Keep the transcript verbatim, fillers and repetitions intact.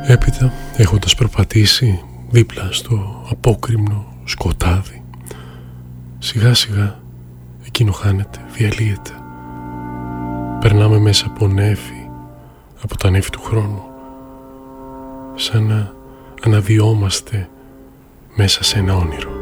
Έπειτα, έχοντας περπατήσει δίπλα στο απόκρημνο σκοτάδι, σιγά σιγά εκείνο χάνεται, διαλύεται. Περνάμε μέσα από νέφη, από τα νέφη του χρόνου, σαν να αναδυόμαστε μέσα σε ένα όνειρο.